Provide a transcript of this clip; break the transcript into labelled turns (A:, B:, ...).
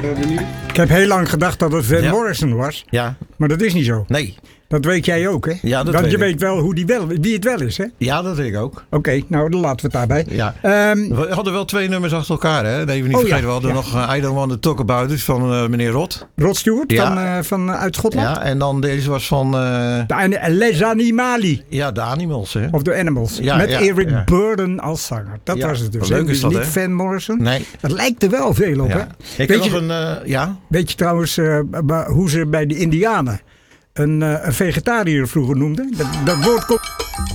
A: Ik heb heel lang gedacht dat het Van
B: Ja.
A: Morrison was.
B: Ja,
A: Maar dat is niet zo.
B: nee.
A: Dat weet jij ook, hè?
B: Ja, dat
A: Want je
B: weet
A: weet wel hoe wie het wel is, hè?
B: Ja, dat weet ik ook.
A: Oké, nou dan laten we het daarbij.
B: Ja.
A: Ehm,
B: We hadden wel 2 nummers achter elkaar, hè? Dat even niet
A: Oh,
B: vergeten.
A: ja.
B: We hadden
A: Ja.
B: nog I Don't Want to Talk About It van meneer Rot.
A: Rod Stewart
B: Ja.
A: van uit Schotland.
B: Ja, en dan deze was van
A: Les Animali.
B: de Animals, hè?
A: Of The Animals.
B: Ja,
A: Met
B: ja,
A: Eric
B: ja.
A: Burden als zanger. Dat
B: Ja,
A: was het dus.
B: leuk
A: hè?
B: is
A: Dus
B: dat,
A: niet
B: hè?
A: Van Morrison.
B: Nee.
A: Dat lijkt er wel veel op, hè?
B: Ja. Ik
A: Weet
B: heb
A: je,
B: nog een... ja?
A: weet je trouwens hoe ze bij de Indianen een vegetariër vroeger noemden? Dat woord komt...